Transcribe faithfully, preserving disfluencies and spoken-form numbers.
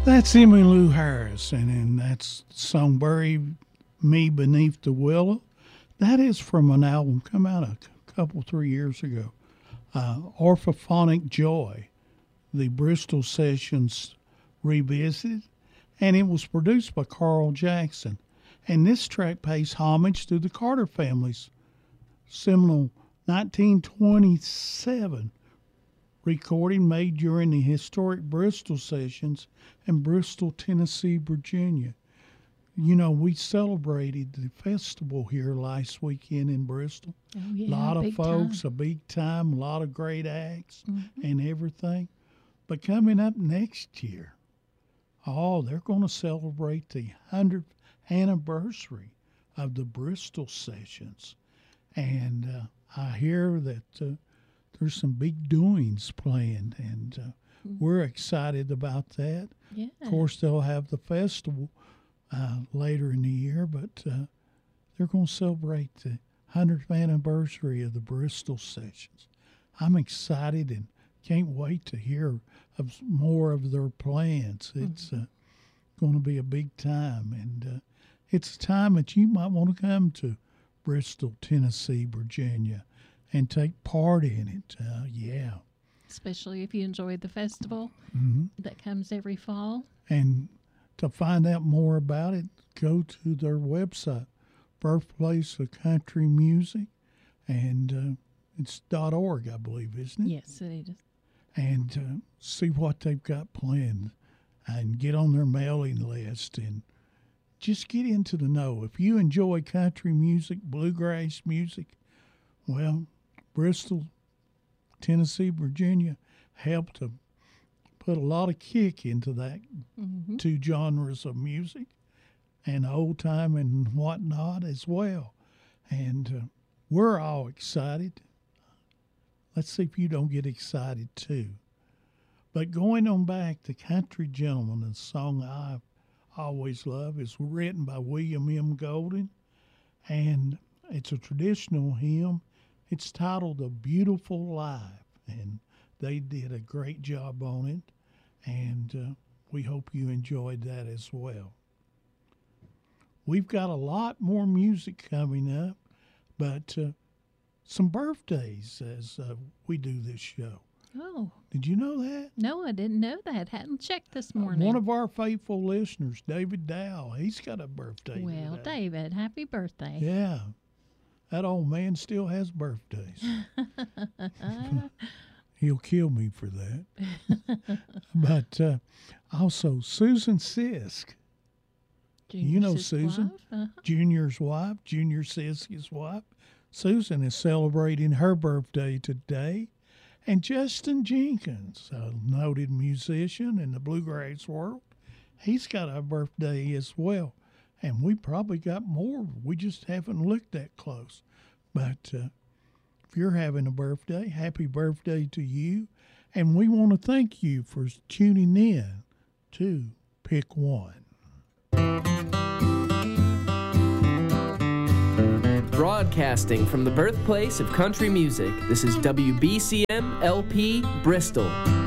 That's Emmylou Harris, and, and that's the song Bury Me Beneath the Willow. That is from an album come out a couple, three years ago, uh, Orphophonic Joy, the Bristol Sessions Revisited, and it was produced by Carl Jackson. And this track pays homage to the Carter family's seminal nineteen twenty-seven recording made during the historic Bristol Sessions in Bristol, Tennessee, Virginia. You know, we celebrated the festival here last weekend in Bristol. Oh, yeah, a lot of folks, time. a big time, a lot of great acts Mm-hmm. and everything. But coming up next year, oh, they're going to celebrate the hundredth anniversary of the Bristol Sessions. And uh, I hear that uh, there's some big doings planned, and uh, mm-hmm. we're excited about that. Yeah. Of course, they'll have the festival uh, later in the year, but uh, they're going to celebrate the hundredth anniversary of the Bristol Sessions. I'm excited and can't wait to hear of more of their plans. It's mm-hmm. uh, going to be a big time, and uh, it's a time that you might want to come to Bristol, Tennessee, Virginia, and take part in it. Uh, yeah. Especially if you enjoyed the festival mm-hmm. that comes every fall. And to find out more about it, go to their website, Birthplace of Country Music, and uh, it's .org, I believe, isn't it? Yes, it is. And uh, see what they've got planned, and get on their mailing list, and just get into the know. If you enjoy country music, bluegrass music, well, Bristol, Tennessee, Virginia helped to put a lot of kick into that mm-hmm. two genres of music, and old time and whatnot as well. And uh, we're all excited. Let's see if you don't get excited too. But going on back to Country Gentleman, the song I always love is written by William M. Golden, and it's a traditional hymn. It's titled A Beautiful Life, and they did a great job on it, and uh, we hope you enjoyed that as well. We've got a lot more music coming up, but uh, some birthdays as uh, we do this show. Oh. Did you know that? No, I didn't know that. Hadn't checked this morning. One of our faithful listeners, David Dow, he's got a birthday Well, today. David, happy birthday. Yeah. That old man still has birthdays. He'll kill me for that. But uh, also, Susan Sisk. Junior you know Sisk Susan, wife? Uh-huh. Junior's wife, Junior Sisk's wife. Susan is celebrating her birthday today. And Justin Jenkins, a noted musician in the bluegrass world, he's got a birthday as well. And we probably got more. We just haven't looked that close. But uh, if you're having a birthday, happy birthday to you. And we want to thank you for tuning in to Pick One. Broadcasting from the birthplace of country music, this is W B C M L P Bristol.